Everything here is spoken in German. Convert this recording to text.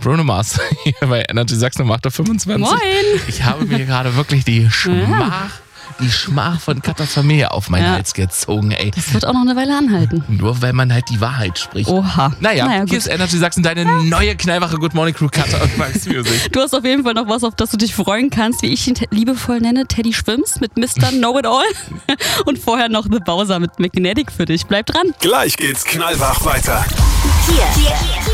Bruno Mars hier bei Energy Sachsen um 8.25 Uhr. Moin! Ich habe mir gerade wirklich die Schmach von Katas Familie auf meinen Hals gezogen, ey. Das wird auch noch eine Weile anhalten. Nur weil man halt die Wahrheit spricht. Oha. Naja, hier ist Energy Sachsen, deine neue knallwache Good Morning Crew, Kata und Max Music. Du hast auf jeden Fall noch was, auf das du dich freuen kannst, wie ich ihn liebevoll nenne, Teddy Schwimms mit Mr. Know-It-All. Und vorher noch The Bowser mit Magnetic für dich. Bleib dran. Gleich geht's knallwach weiter. Hier